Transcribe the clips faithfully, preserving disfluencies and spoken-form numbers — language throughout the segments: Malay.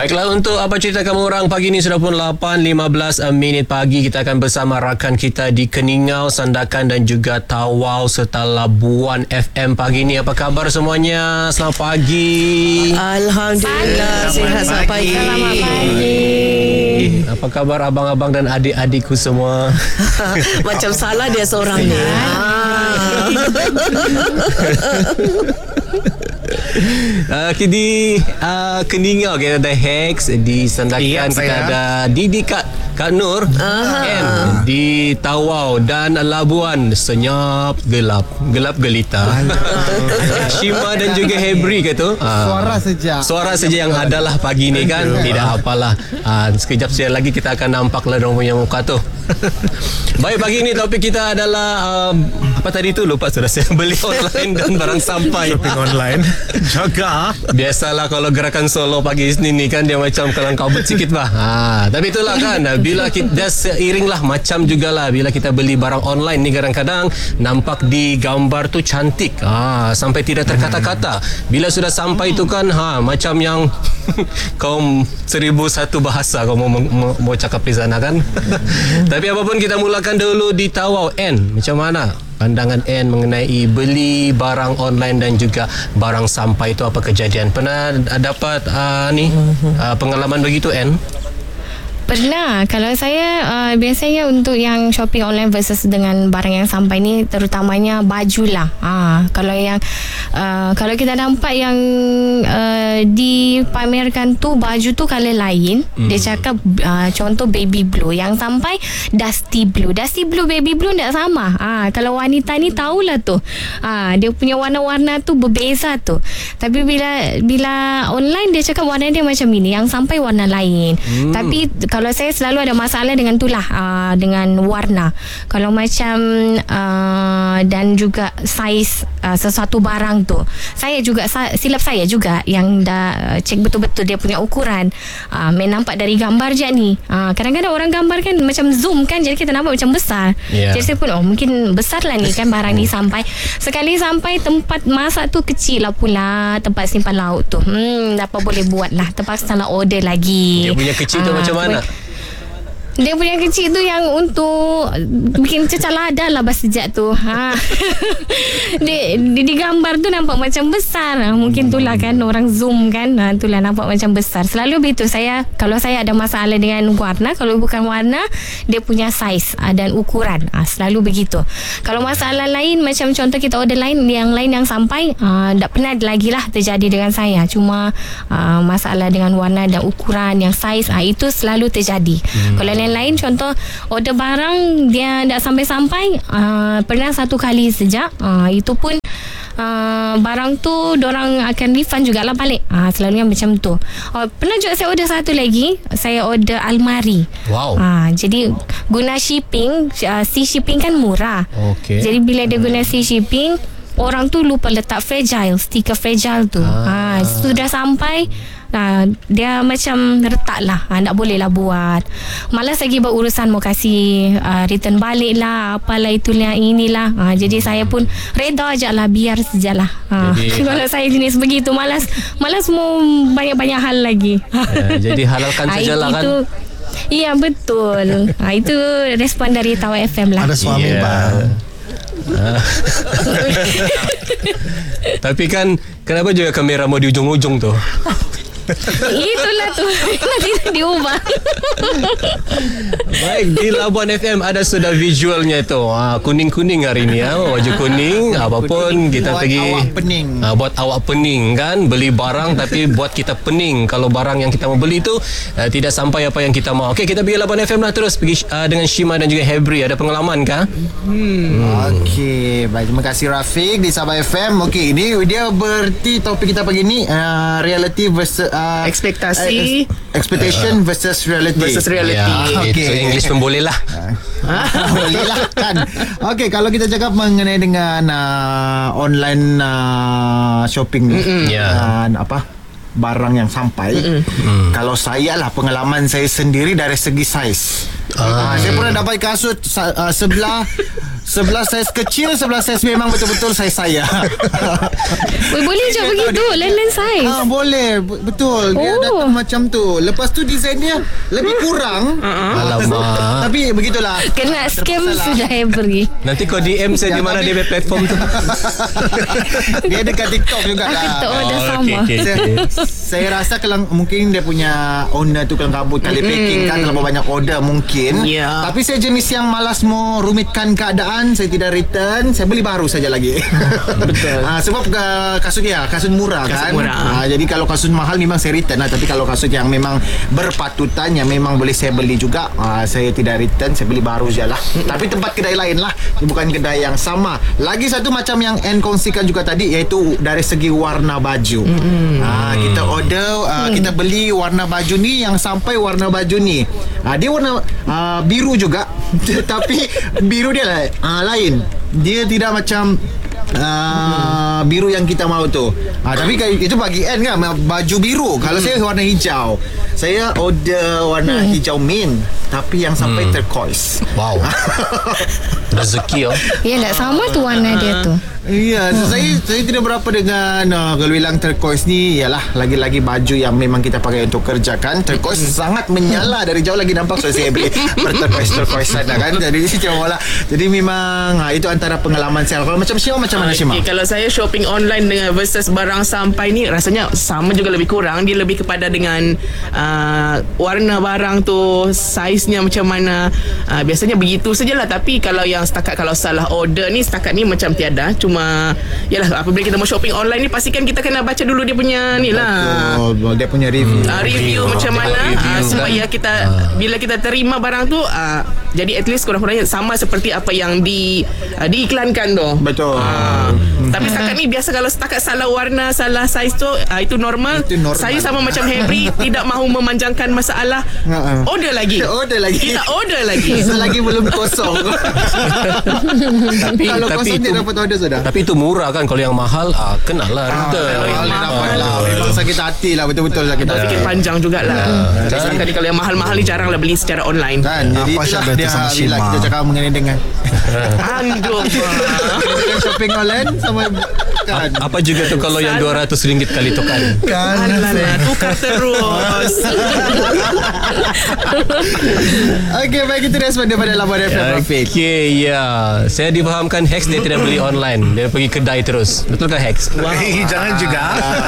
Baiklah, untuk apa cerita kamu orang pagi ni sudah pun lapan lima belas minit pagi. Kita akan bersama rakan kita di Keningau, Sandakan dan juga Tawau serta Labuan F M pagi ni. Apa khabar semuanya? Selamat pagi. Alhamdulillah, sihat selamat pagi. Selamat pagi. Apa khabar abang-abang dan adik-adikku semua? Macam salah dia seorang ni. Uh, di uh, Keningau kita ada Hex, di Sandakan ya, kita saya. ada Didi Kak Kak Nur, and di Tawau dan Labuan senyap gelap gelap gelita. Shima dan juga Hebri ke tu? Suara saja. Suara saja yang adalah pagi ni kan. Tidak apalah. Uh, sekejap sekejap lagi kita akan nampak lah diorang punya muka tu. Baik, pagi ni topik kita adalah uh, apa tadi tu lupa sudah saya beli online dan barang sampai. Shopping online. Jaga. Biasalah kalau gerakan solo pagi Isnin ni kan dia macam kelang kabut sikit bah. Ha, tapi itulah kan bila kita dah seiring lah macam jugalah bila kita beli barang online ni kadang-kadang nampak di gambar tu cantik. Ha, sampai tidak terkata-kata. Bila sudah sampai tu kan ha macam yang kau seribu satu bahasa kau mau, mau, mau cakap di sana kan. Tapi apapun kita mulakan dulu di Tawau. N, macam mana pandangan N mengenai beli barang online dan juga barang sampai itu? Apa kejadian? Pernah dapat uh, ni uh, pengalaman begitu N? Pernah. Kalau saya uh, biasanya untuk yang shopping online versus dengan barang yang sampai ni terutamanya baju lah. Ha, kalau yang uh, kalau kita nampak yang uh, dipamerkan tu baju tu color lain, hmm. dia cakap uh, contoh baby blue, yang sampai dusty blue. Dusty blue, baby blue tak sama. Ha, kalau wanita ni tahulah tu. Ha, dia punya warna-warna tu berbeza tu. Tapi bila bila online dia cakap warna dia macam ini, yang sampai warna lain. Hmm. Tapi kalau saya selalu ada masalah dengan itulah uh, dengan warna. Kalau macam uh, dan juga saiz uh, sesuatu barang tu, saya juga silap saya juga yang dah cek betul-betul dia punya ukuran. Uh, main nampak dari gambar je ni. Uh, kadang-kadang orang gambar kan macam zoom kan, jadi kita nampak macam besar. Yeah. Jadi saya pun oh mungkin besar lah ni kan barang ni sampai. Sekali sampai tempat masak tu kecil lah pula, tempat simpan lauk tu. Hmm, apa boleh buat lah, terpaksa nak order lagi. Dia punya kecil tu uh, macam mana? Dia punya kecil tu yang untuk bikin cecah lada lah bahasa sejak tu. Ha. di, di, di gambar tu nampak macam besar. Mungkin itulah kan orang zoom kan. Ha, itulah nampak macam besar. Selalu begitu saya. Kalau saya ada masalah dengan warna, kalau bukan warna, dia punya saiz dan ukuran. Ha, selalu begitu. Kalau masalah lain macam contoh kita order lain, yang lain yang sampai ha, tak pernah lagi lah terjadi dengan saya. Cuma ha, masalah dengan warna dan ukuran yang saiz ha, itu selalu terjadi. Hmm. Kalau yang lain contoh order barang dia tak sampai-sampai uh, pernah satu kali sejak uh, itu pun uh, barang tu dorang akan refund jugalah balik. uh, selalunya macam tu. uh, Pernah juga saya order satu lagi, saya order almari. Wow. uh, Jadi guna shipping, uh, sea shipping kan murah. Okay. Jadi bila dia guna sea shipping, orang tu lupa letak fragile, stiker fragile tu. ah. uh, Sudah sampai Ha, dia macam retak lah, ha, tak boleh lah buat. Malas lagi buat urusan mau kasih uh, return balik lah, apalah itulah inilah. ha, Jadi saya pun reda je lah, biar sajalah. ha. Kalau saya jenis begitu, malas Malas mau banyak-banyak hal lagi. ya, Jadi halalkan sajalah kan. Iya betul. ha, Itu respon dari Tawau F M lah. Ada suami yeah. bang. Tapi kan kenapa juga kamera mau di ujung-ujung tu? Itulah tu. Nanti diubah. Baik, di Labuan F M ada sudah visualnya tu. Ha, kuning-kuning hari ni ha. Baju kuning. Apapun kita buat pergi awak pening. Ha, buat awak pening kan. Beli barang tapi buat kita pening. Kalau barang yang kita mau beli tu uh, tidak sampai apa yang kita mau. Okey, kita pergi Labuan F M lah terus. Pergi uh, dengan Shima dan juga Hebri. Ada pengalaman kah? Hmm. hmm. Okey, baik, terima kasih Rafiq di Sabah F M. Okey, ini dia berarti topik kita pagi ni uh, reality versus uh, ekspektasi, uh, expectation versus reality. Versus reality. Ya, Okey. itu English pun boleh lah. Boleh lah kan. Okey, kalau kita cakap mengenai dengan uh, online uh, shopping ni, yeah. uh, apa barang yang sampai. Mm. Kalau saya lah, pengalaman saya sendiri dari segi saiz. Ah. Uh, saya pernah dapat kasut uh, sebelah Sebelah saiz kecil, sebelah saiz memang betul-betul saiz saya. Oi, boleh je begitu. Lain-lain saiz. Ah, boleh. B- Betul. Dia Oh. datang macam tu. Lepas tu design dia lebih kurang. Alamak. Tapi begitulah. Kena scam masalah. sudah every. Nanti kau D M saya di mana dia punya platform tu. Dia dekat TikTok juga lah. Kita order Oh, sama. okey, okey. Saya, saya rasa kalau mungkin dia punya owner tu kelang kabut kali packing kan, kalau banyak order mungkin. Ya. Tapi saya jenis yang malas mau rumitkan keadaan. Saya tidak return, saya beli baru saja lagi. Betul. Ah, sebab uh, kasut ya, kasut murah Kasut kan. murah. Ah, jadi kalau kasut mahal memang saya return lah. Tapi kalau kasut yang memang berpatutan, yang memang boleh saya beli juga, ah, saya tidak return, saya beli baru je lah. Tapi tempat kedai lain lah, bukan kedai yang sama. Lagi satu macam yang Ann kongsikan juga tadi, iaitu dari segi warna baju. Ah, kita order, ah, kita beli warna baju ni, yang sampai warna baju ni, ah, dia warna ah, biru juga. Tapi biru dia lah, ah, lain. Dia tidak macam uh, biru yang kita mahu tu. Ah, tapi kan itu bagi Ann kan, baju biru. Kalau saya warna hijau, saya order warna hijau mint, tapi yang sampai turquoise. Wow. Rezeki oh. Ya tak sama tu warna dia tu. Ya, so saya saya tidak berapa dengan uh, kalau bilang turquoise ni, ialah lagi-lagi baju yang memang kita pakai untuk kerja kan. Turquoise sangat menyala, dari jauh lagi nampak, so saya beli berturquoise turquoise sana kan. Jadi macam lah. Jadi memang ha, itu antara pengalaman saya. Kalau macam Syima, macam mana Syima? Okay, kalau saya shopping online dengan versus barang sampai ni, rasanya sama juga, lebih kurang. Dia lebih kepada dengan uh, warna barang tu, saiznya macam mana. Uh, biasanya begitu sajalah. Tapi kalau yang setakat kalau salah order ni, setakat ni macam tiada. Cuma yalah, apabila kita mau shopping online ni, pastikan kita kena baca dulu dia punya ni lah. Oh, dia punya review. Uh, review macam mana uh, supaya kita bila kita terima barang tu, uh, jadi at least kurang-kurangnya sama seperti apa yang di uh, diiklankan tu. Betul. Uh, tapi setakat ni biasa kalau setakat salah warna, salah saiz tu, uh, itu normal. Itu normal. Saya sama macam Henry, tidak mahu memanjangkan masalah. Uh-uh. Order lagi. Order lagi. Kita order lagi. Selagi belum kosong. Tapi Kalau tapi kosong itu dia dapat order sudah. Tapi itu murah kan. Kalau yang mahal ah, kenal lah return. Kalau yang mahal dapat lah, memang sakit hati lah, betul-betul sakit hati. Fikir panjang jugalah. Jadi setakat ni kalau yang mahal-mahal ni jarang lah beli secara online. Kan, jadi Apa itulah Syah dia sama bila Syima? kita cakap mengenai dengan Aduh. dengan shopping online sama kan. Apa juga tu kalau yang dua ratus ringgit kali tukar. Kan Alah, tukar terus. Okey, baik, itu respon daripada Labuan F M Rafiq. Okay, ya. Saya difahamkan Hex dia tidak beli online. Dia pergi kedai terus. Betul ke Hex? Eh, jangan juga.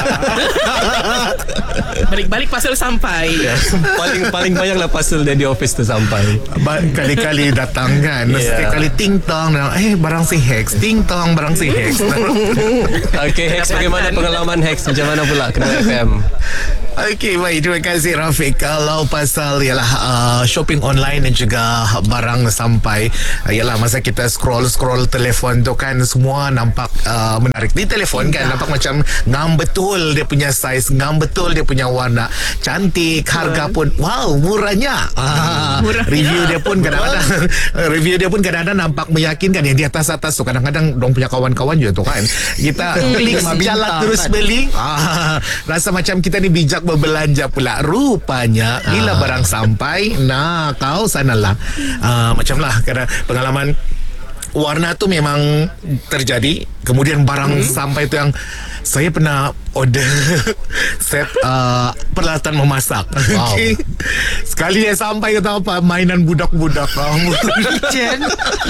Balik-balik pasal sampai. paling paling banyaklah parcel dia di office tu sampai. Ba- Kali-kali datang kan, Yeah. setiap kali ting tong, eh barang si Hex, ting tong barang si Hex. Okay, Hex, bagaimana pengalaman Hex? Macam mana pula Kena F M? Okey, baik, terima kasih Rafiq. Kalau pasal ialah uh, shopping online dan juga barang sampai, uh, ialah masa kita scroll-scroll telefon tu kan, semua nampak uh, menarik di telefon kan, nampak macam ngam betul dia punya saiz, ngam betul dia punya warna, cantik, harga pun wow, murahnya. Ah, Murahnya. review dia pun kadang-kadang review dia pun kadang-kadang nampak meyakinkan, yang di atas-atas tu kadang-kadang dong punya kawan-kawan juga tu kan. Kita klik Lima sejalan bintang, terus kan? beli. Ah, rasa macam kita ni bijak berbelanja pula. Rupanya bila barang sampai, nah kau sanalah. Ah, macam lah kerana pengalaman warna tu memang terjadi. Kemudian barang hmm. sampai tu yang saya pernah order set uh, peralatan memasak. Wow. Okay. Sekali dia sampai, kata apa, mainan budak-budak. Kitchen.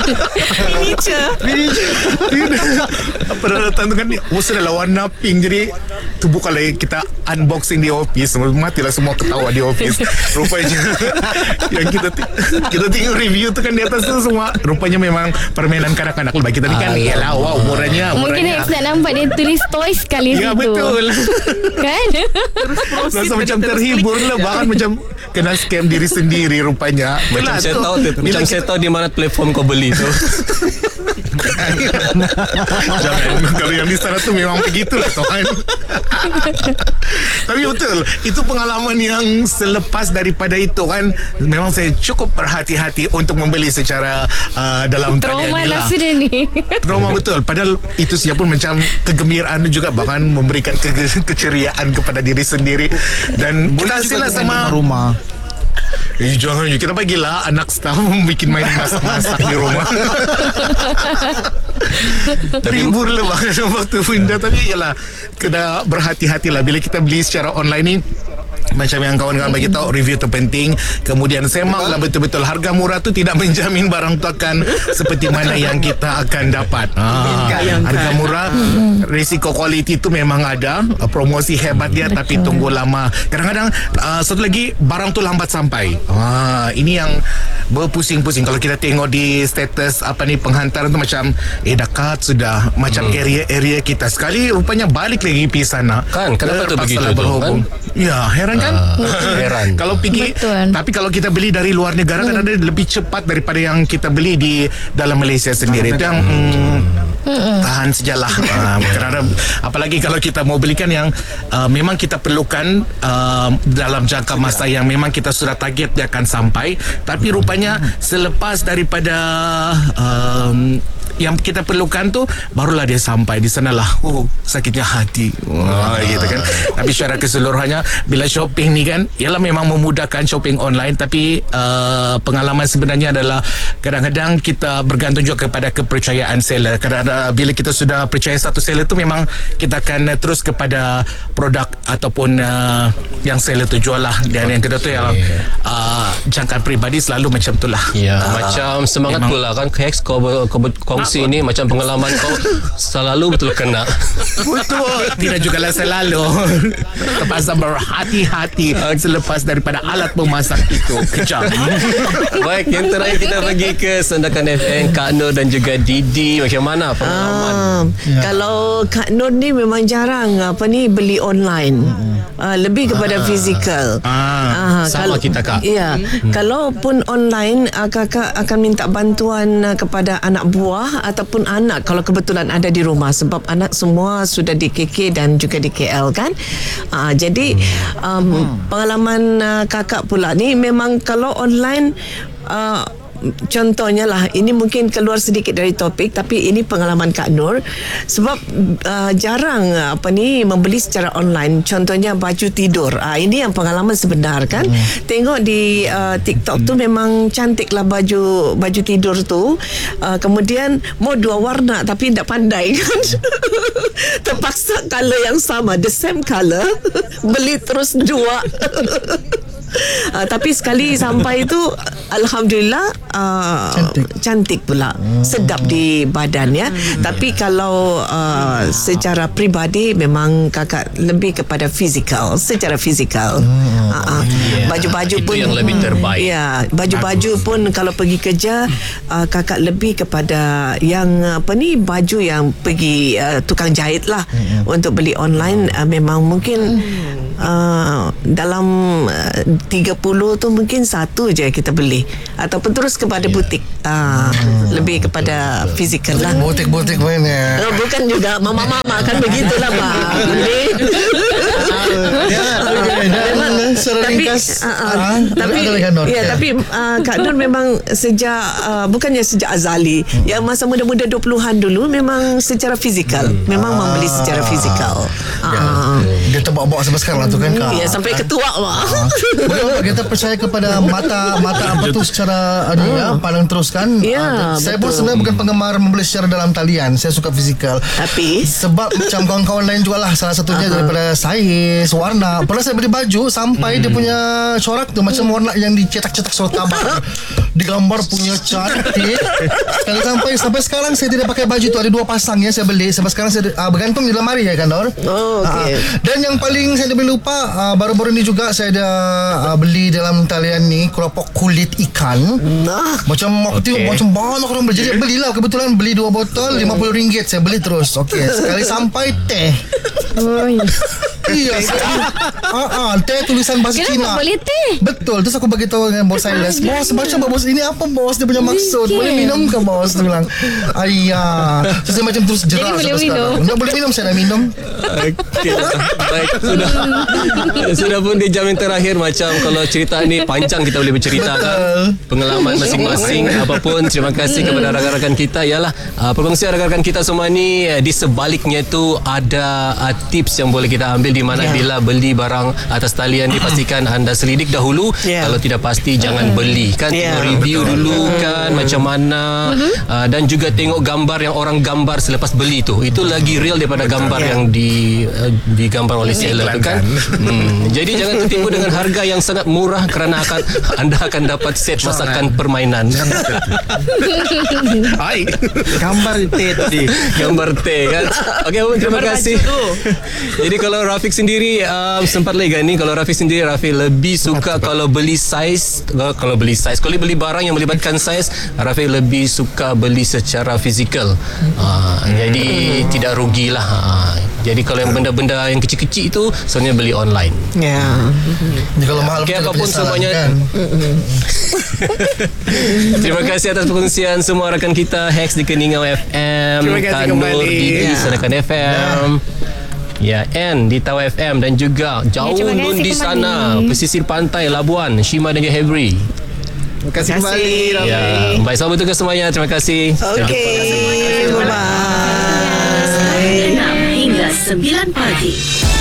Miniature. Peralatan tu kan oh, sudah lah warna pink. Jadi tu bukanlah kita unboxing di office, matilah semua ketawa di office. Rupanya yang kita kita tengok review tu kan di atas tu semua rupanya memang permainan kanak-kanak. Bagi kita ni kan ialah wow, murahnya, Mungkin murahnya. Hex nak nampak dia tulis toys sekali Ya, situ. betul. Kan? Rasa macam terhibur lah, bahkan macam kena scam diri sendiri rupanya. Macam Itulah saya tu. tahu tu, Bila macam saya tahu di mana platform kau beli tu. Jangan, kalau yang di sana tu memang begitulah tuan. Tapi betul, itu pengalaman yang selepas daripada itu kan, memang saya cukup berhati-hati untuk membeli secara uh, dalam Trauma talian ni lah sudah ni. Trauma betul. Padahal itu siapa pun macam kegembiraan juga, bahkan memberikan ke- keceriaan kepada diri sendiri. Dan kita hasillah sama rumah. Eh jangan je. Kita bagilah anak staff bikin main masak-masak di rumah. Terhibur lah waktu pindah. Tapi yalah, kena berhati-hatilah bila kita beli secara online ni. Macam yang kawan-kawan bagi tahu, review tu penting. Kemudian semaklah betul-betul harga murah tu tidak menjamin barang tu akan seperti mana yang kita akan dapat. Ha, harga murah, risiko kualiti tu memang ada, promosi hebat dia tapi tunggu lama. Kadang-kadang uh, satu lagi barang tu lambat sampai. Ha, ini yang berpusing-pusing kalau kita tengok di status apa ni penghantaran tu macam eh dekat sudah macam hmm. area-area kita sekali rupanya balik lagi pergi sana. Kan kenapa tu begitu tu kan? Ya, heran kan? Uh, heran. Kalau pergi, Betul. tapi kalau kita beli dari luar negara hmm. kan ada lebih cepat daripada yang kita beli di dalam Malaysia sendiri. Itu yang hmm, hmm. tahan sejalah. uh, kerana apalagi kalau kita mau belikan yang uh, memang kita perlukan uh, dalam jangka masa yang memang kita sudah target dia akan sampai. Tapi rupanya selepas daripada um, yang kita perlukan tu barulah dia sampai di sanalah oh sakitnya hati. Wah, gitu kan. Tapi secara keseluruhannya bila shopping ni kan ialah memang memudahkan shopping online tapi uh, pengalaman sebenarnya adalah kadang-kadang kita bergantung juga kepada kepercayaan seller. Kadang-kadang bila kita sudah percaya satu seller tu memang kita akan uh, terus kepada produk ataupun uh, yang seller tu jual lah. Dan yang kedua tu yang uh, jangkaan peribadi selalu macam tu lah. Ya, uh, macam semangat memang. pula kan Hex kau, kau, kau ini macam pengalaman kau selalu betul kena. Betul. Tidak jugalah selalu. Terpaksa berhati-hati selepas daripada alat memasak itu. Kejam. Baik, yang terakhir kita pergi ke Sandakan F M, Kak Nur dan juga Didi. Macam mana pengalaman? Ah, ya. Kalau Kak Nur ni memang jarang apa ni beli online. Ah, lebih kepada Ah. fizikal. Ah, sama kita, Kak. Ya, hmm. kalaupun online ah, kakak akan minta bantuan ah, kepada anak buah ataupun anak kalau kebetulan ada di rumah sebab anak semua sudah di K K dan juga di K L kan. Ah, jadi um, pengalaman ah, kakak pula ni memang kalau online ah, contohnya lah, ini mungkin keluar sedikit dari topik tapi ini pengalaman Kak Nur sebab uh, jarang apa ni membeli secara online. Contohnya baju tidur, uh, ini yang pengalaman sebenar kan. hmm. Tengok di uh, TikTok tu memang cantik lah baju baju tidur tu, uh, kemudian mau dua warna tapi tak pandai kan. Terpaksa color yang sama, the same color, beli terus dua. Uh, tapi sekali sampai itu alhamdulillah uh, cantik. cantik pula, hmm. sedap di badan ya. hmm. Tapi kalau uh, secara peribadi memang kakak lebih kepada fizikal, secara fizikal. hmm. uh, uh. yeah. Baju-baju itu pun yang lebih terbaik. Ya, baju-baju pun kalau pergi kerja uh, kakak lebih kepada yang apa ni baju yang pergi uh, tukang jahit lah. hmm. Untuk beli online uh, memang mungkin uh, dalam uh, tiga puluh tu mungkin satu je kita beli ataupun terus kepada yeah. butik. Ah, hmm. lebih kepada fizikal lah. Butik-butik mana? Oh, bukan juga mama-mama kan begitulah Pak. Beli. Tapi tapi ya tapi uh, Kak Nur memang sejak uh, bukannya sejak azali, hmm. yang masa muda-muda dua puluhan dulu memang secara fizikal, hmm. memang ah. membeli secara fizikal. Ya, ah. Dia terbawa-bawa sampai sekarang lah tu kan Kak. Ya, sampai ketua Pak. Betul, kita percaya kepada mata mata apa tu secara ada ya, pandang terus kan. Ya, uh, saya pun betul. sebenarnya bukan penggemar membeli secara dalam talian. Saya suka fizikal. Tapi sebab macam kawan-kawan lain juga lah, salah satunya uh-huh. daripada saiz, warna. Pernah saya beli baju sampai hmm. dia punya corak tu macam warna yang dicetak-cetak surat khabar. Digambar punya cantik. Sekali sampai sampai sekarang saya tidak pakai baju tu, ada dua pasang ya saya beli. Sampai sekarang saya uh, bergantung di lemari ya kan Nor. Oh, okey. Uh, dan yang paling saya lebih lupa uh, baru-baru ni juga saya ada uh, beli dalam talian ni keropok kulit ikan. Nah, macam waktu okay. macam banyak orang beli. Jadi belilah, kebetulan beli dua botol lima puluh ringgit. Saya beli terus. Okey, sekali sampai teh. Oh, iya. Ah, ah, teh tulisan bahasa Kenapa Cina. boleh teh? Betul. Terus aku bagi tahu dengan bos saya, "Bos, baca bos ini apa bos dia punya maksud? Boleh minum ke bos?" Dia bilang. Ayah. Terus saya macam terus jerak. Jadi boleh minum. Enggak boleh minum, saya dah minum. Okey. Baik, sudah. Sudah pun di jam yang terakhir, macam kalau cerita ni panjang kita boleh berceritakan pengalaman masing-masing apapun. Terima kasih kepada rakan-rakan kita. Yalah, uh, perkongsian rakan-rakan kita semua ni uh, di sebaliknya tu ada uh, tips yang boleh kita ambil di di mana bila beli barang atas talian dipastikan anda selidik dahulu. Ya. Kalau tidak pasti jangan beli kan. Ya. Tengok review dulu kan macam mana uh, dan juga tengok gambar yang orang gambar selepas beli tu. Itu lagi real daripada gambar Ya. yang di uh, digambar oleh seller tu kan. Hmm. Jadi jangan tertipu dengan harga yang sangat murah kerana akan anda akan dapat set masakan permainan. Hai. Gambar teh tadi. Gambar teh kan. Okey, Abang, terima Gambar kasih. baju tu. Jadi kalau Rafiq sendiri um, sempat lagi kan ni, kalau Rafiq sendiri Rafiq lebih suka kalau beli saiz, kalau beli saiz, kalau beli barang yang melibatkan saiz, Rafiq lebih suka beli secara fizikal. Uh, jadi tidak rugilah. Uh, jadi kalau yang benda-benda yang kecil-kecil itu sebenarnya beli online. Ya. Jadi kalau mahal Okey, pun apapun tak kisah semuanya. kan. Terima kasih atas perkongsian semua rakan kita Hex di Keningau F M, Terima kasih Kanur kembali. di Ya. Sanakan F M. Ya, N di Tawa F M dan juga jauh terima kasih nun di kembali. sana, pesisir pantai Labuan, Shima dan juga Hebri. Terima kasih Terima kembali kasih. Rafiq. Ya, baik selamat bertugas semuanya. Terima kasih. Okey. Bye-bye. enam hingga sembilan pagi.